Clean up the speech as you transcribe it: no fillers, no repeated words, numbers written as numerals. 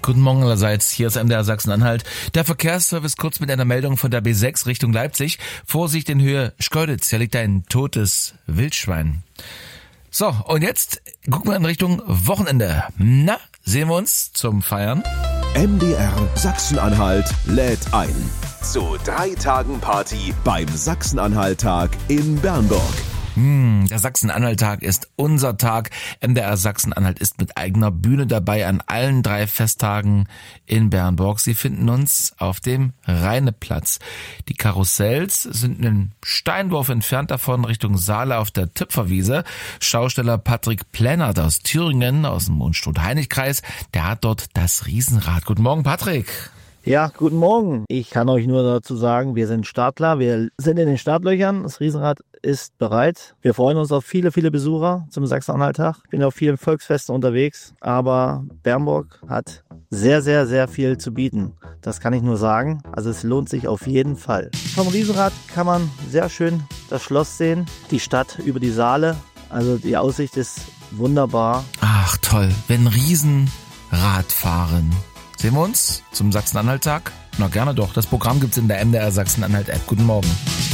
Guten Morgen allerseits, hier ist MDR Sachsen-Anhalt. Der Verkehrsservice kurz mit einer Meldung von der B6 Richtung Leipzig. Vorsicht in Höhe Schkeuditz, hier liegt ein totes Wildschwein. So, und jetzt gucken wir in Richtung Wochenende. Na, sehen wir uns zum Feiern? MDR Sachsen-Anhalt lädt ein zu 3 Tagen Party beim Sachsen-Anhalt-Tag in Bernburg. Der Sachsen-Anhalt-Tag ist unser Tag. MDR Sachsen-Anhalt ist mit eigener Bühne dabei an allen 3 Festtagen in Bernburg. Sie finden uns auf dem Rheineplatz. Die Karussells sind einen Steinwurf entfernt davon Richtung Saale auf der Töpferwiese. Schausteller Patrick Plennert aus Thüringen, aus dem Unstrut-Heinig-Kreis, der hat dort das Riesenrad. Guten Morgen, Patrick. Ja, guten Morgen. Ich kann euch nur dazu sagen, wir sind Startler, wir sind in den Startlöchern, das Riesenrad ist bereit. Wir freuen uns auf viele, viele Besucher zum Sachsen-Anhalt-Tag. Ich bin auf vielen Volksfesten unterwegs, aber Bernburg hat sehr, sehr, sehr viel zu bieten. Das kann ich nur sagen. Also es lohnt sich auf jeden Fall. Vom Riesenrad kann man sehr schön das Schloss sehen, die Stadt über die Saale. Also die Aussicht ist wunderbar. Ach toll, wenn Riesenrad fahren. Sehen wir uns zum Sachsen-Anhalt-Tag? Na gerne doch. Das Programm gibt's in der MDR Sachsen-Anhalt-App. Guten Morgen.